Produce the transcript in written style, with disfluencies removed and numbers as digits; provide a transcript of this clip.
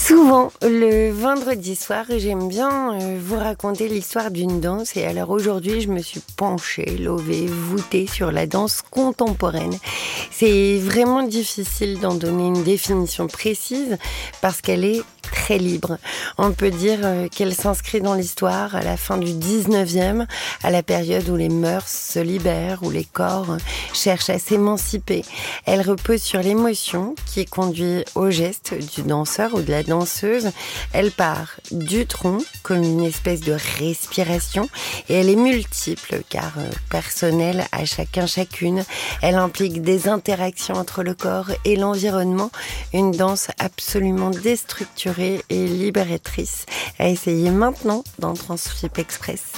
Souvent, le vendredi soir, j'aime bien vous raconter l'histoire d'une danse. Et alors aujourd'hui, je me suis penchée, levée, voûtée sur la danse contemporaine. C'est vraiment difficile d'en donner une définition précise parce qu'elle est très libre. On peut dire qu'elle s'inscrit dans l'histoire à la fin du 19e, à la période où les mœurs se libèrent, où les corps cherchent à s'émanciper. Elle repose sur l'émotion qui conduit au geste du danseur ou de la danseuse. Elle part du tronc comme une espèce de respiration et elle est multiple car personnelle à chacun, chacune. Elle implique des interactions entre le corps et l'environnement. Une danse absolument déstructurée et libératrice à essayer maintenant dans Transfip Express.